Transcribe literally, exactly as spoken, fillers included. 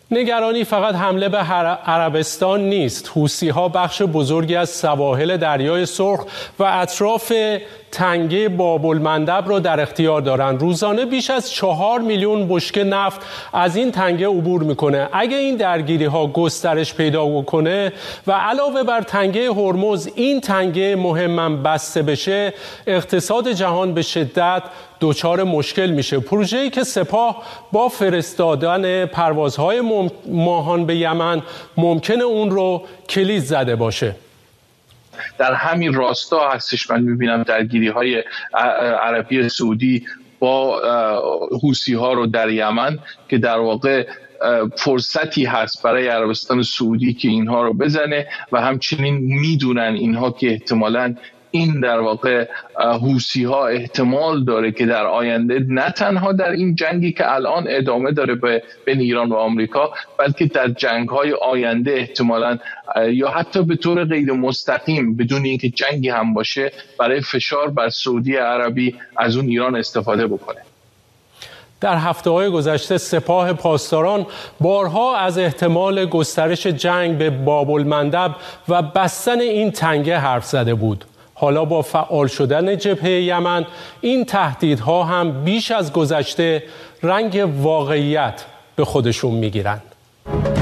نگرانی فقط حمله به عربستان نیست. حوثی‌ها بخش بزرگی از سواحل دریای سرخ و اطراف تنگه باب‌المندب را در اختیار دارند. روزانه بیش از چهار میلیون بشکه نفت از این تنگه عبور میکنه. اگه این درگیری‌ها گسترش پیدا کنه و علاوه بر تنگه هرمز این تنگه مهماً بسته بشه، اقتصاد جهان به شدت دچار مشکل میشه. پروژه‌ای که سپاه با فرستادن پروازهای ماهان به یمن ممکنه اون رو کلید زده باشه. در همین راستا هستش من میبینم درگیری‌های عربی سعودی با حوثی‌ها رو در یمن که در واقع فرصتی هست برای عربستان سعودی که اینها رو بزنه و همچنین میدونن اینها که احتمالاً این در واقع حوثی‌ها احتمال داره که در آینده نه تنها در این جنگی که الان ادامه داره بین ایران و آمریکا، بلکه در جنگ‌های آینده احتمالاً یا حتی به طور غیر مستقیم بدون اینکه جنگی هم باشه برای فشار بر سعودی عربی از اون ایران استفاده بکنه. در هفته‌های گذشته سپاه پاسداران بارها از احتمال گسترش جنگ به باب‌المندب و بستن این تنگه حرف زده بود. حالا با فعال شدن جبهه یمن این تهدیدها هم بیش از گذشته رنگ واقعیت به خودشون میگیرند.